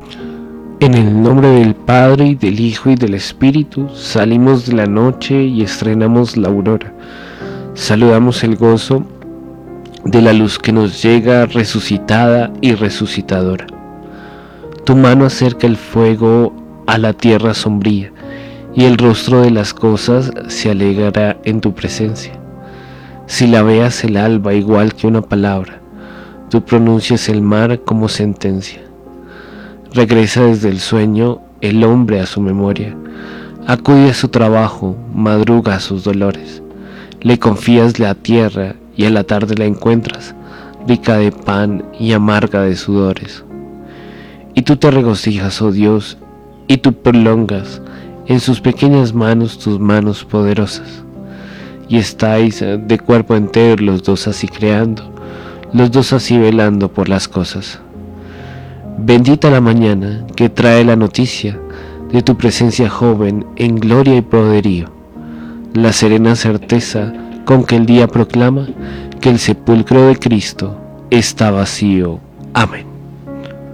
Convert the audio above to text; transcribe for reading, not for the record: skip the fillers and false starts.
En el nombre del Padre, y del Hijo, y del Espíritu, salimos de la noche y estrenamos la aurora. Saludamos el gozo de la luz que nos llega resucitada y resucitadora. Tu mano acerca el fuego a la tierra sombría, y el rostro de las cosas se alegrará en tu presencia. Si la veas el alba igual que una palabra, tú pronuncias el mar como sentencia. Regresa desde el sueño el hombre a su memoria, acude a su trabajo, madruga a sus dolores. Le confías la tierra y a la tarde la encuentras, rica de pan y amarga de sudores. Y tú te regocijas, oh Dios, y tú prolongas en sus pequeñas manos tus manos poderosas. Y estáis de cuerpo entero los dos así creando, los dos así velando por las cosas. Bendita la mañana que trae la noticia de tu presencia joven en gloria y poderío, la serena certeza con que el día proclama que el sepulcro de Cristo está vacío. Amén.